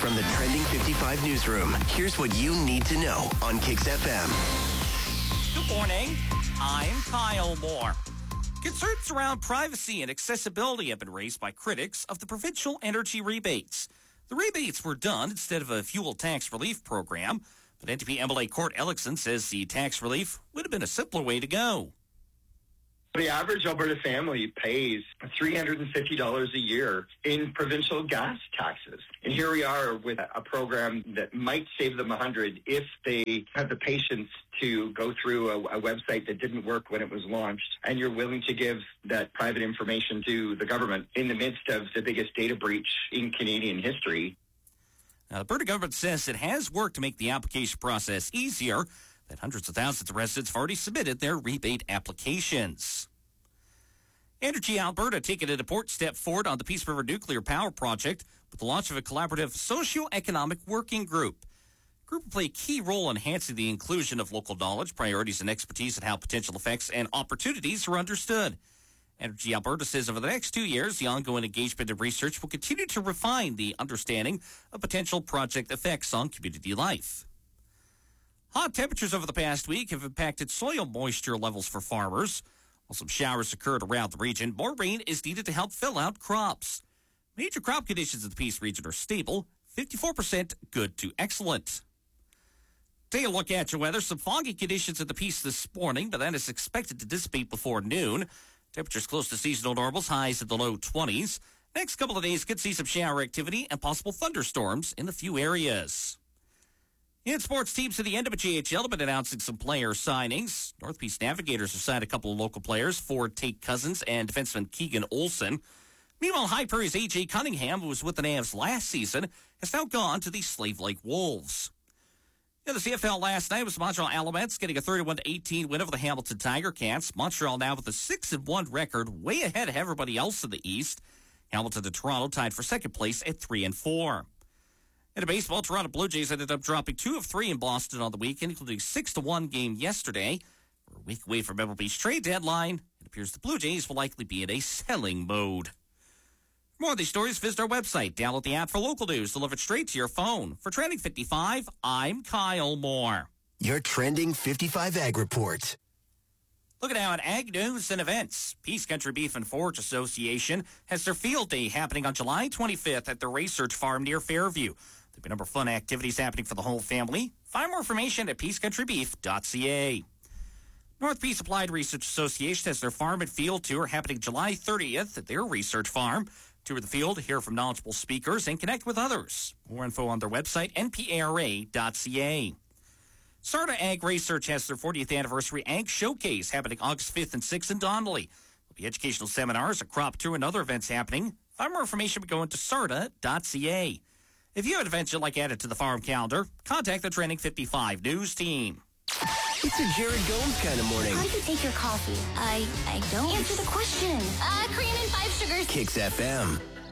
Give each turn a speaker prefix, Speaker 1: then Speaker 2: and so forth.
Speaker 1: From the Trending 55 newsroom, here's what you need to know on Kicks FM.
Speaker 2: Good morning. I'm Kyle Moore. Concerns around privacy and accessibility have been raised by critics of the provincial energy rebates. The rebates were done instead of a fuel tax relief program, but NDP MLA Court Ellickson says the tax relief would have been a simpler way to go.
Speaker 3: The average Alberta family pays $350 a year in provincial gas taxes. And here we are with a program that might save them $100 if they have the patience to go through a website that didn't work when it was launched, and you're willing to give that private information to the government in the midst of the biggest data breach in Canadian history.
Speaker 2: Now, the Alberta government says it has worked to make the application process easier, that hundreds of thousands of residents have already submitted their rebate applications. Energy Alberta taking an important step forward on the Peace River Nuclear Power Project with the launch of a collaborative socio-economic working group. The group will play a key role in enhancing the inclusion of local knowledge, priorities, and expertise and how potential effects and opportunities are understood. Energy Alberta says over the next 2 years, the ongoing engagement and research will continue to refine the understanding of potential project effects on community life. Hot temperatures over the past week have impacted soil moisture levels for farmers. While some showers occurred around the region, more rain is needed to help fill out crops. Major crop conditions in the Peace region are stable, 54% good to excellent. Take a look at your weather. Some foggy conditions in the Peace this morning, but that is expected to dissipate before noon. Temperatures close to seasonal normals, highs in the low 20s. Next couple of days could see some shower activity and possible thunderstorms in a few areas. In sports, teams in the NWHL have been announcing some player signings. North Peace Navigators have signed a couple of local players for Tate Cousins and defenseman Keegan Olsen. Meanwhile, High Prairie's A.J. Cunningham, who was with the Navs last season, has now gone to the Slave Lake Wolves. In the CFL last night was Montreal Alouettes getting a 31-18 win over the Hamilton Tiger Cats. Montreal now with a 6-1 record, way ahead of everybody else in the East. Hamilton and Toronto tied for second place at 3-4. In baseball, Toronto Blue Jays ended up dropping 2 of 3 in Boston on the weekend, including a 6-1 game yesterday. We're a week away from MLB's trade deadline. It appears the Blue Jays will likely be in a selling mode. For more of these stories, visit our website. Download the app for local news delivered straight to your phone. For Trending 55, I'm Kyle Moore.
Speaker 1: Your Trending 55 Ag Report.
Speaker 2: Looking now at ag news and events. Peace Country Beef and Forage Association has their field day happening on July 25th at the Research Farm near Fairview. There'll be a number of fun activities happening for the whole family. Find more information at peacecountrybeef.ca. North Peace Applied Research Association has their farm and field tour happening July 30th at their research farm. Tour the field, hear from knowledgeable speakers, and connect with others. More info on their website, npara.ca. Sarda Ag Research has their 40th anniversary Ag Showcase happening August 5th and 6th in Donnelly. There'll be educational seminars, a crop tour, and other events happening. Find more information by going to sarda.ca. If you have an event you'd like added to the farm calendar, contact the Trending 55 News team.
Speaker 1: It's a Jared Gomes kind of morning.
Speaker 4: How do you take your coffee? I don't.
Speaker 5: Answer the question.
Speaker 4: Cream and 5 sugars.
Speaker 1: Kicks FM.